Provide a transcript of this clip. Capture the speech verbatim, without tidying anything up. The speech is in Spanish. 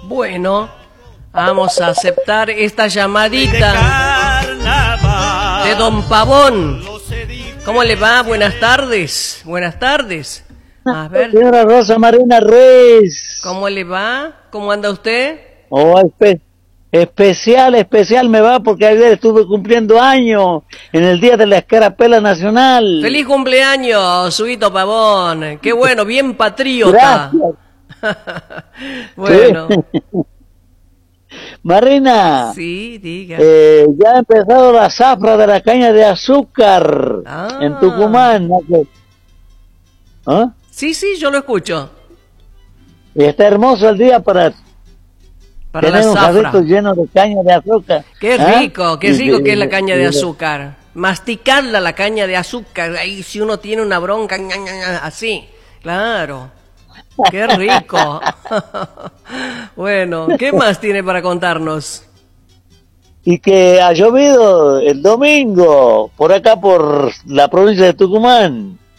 Bueno, vamos a aceptar esta llamadita de don Pavón. ¿Cómo le va? Buenas tardes. Buenas tardes. A ver. Señora Rosa Marina Reyes. ¿Cómo le va? ¿Cómo anda usted? Oh, espe especial, especial me va porque ayer estuve cumpliendo años en el Día de la Escarapela Nacional. ¡Feliz cumpleaños, Suito Pavón! ¡Qué bueno, bien patriota! Gracias. Bueno. Sí. Marina. Sí, diga. Eh, ya ha empezado la zafra de la caña de azúcar ah. en Tucumán. ¿No? ¿Ah? Sí, sí, yo lo escucho. Y está hermoso el día para... Para tener la un zafra. jarrito lleno de caña de azúcar. Qué ¿Ah? rico, qué rico que es la caña de azúcar. Masticarla la caña de azúcar, ahí si uno tiene una bronca, así, claro. Qué rico. Bueno, ¿qué más tiene para contarnos? Y que ha llovido el domingo por acá por la provincia de Tucumán.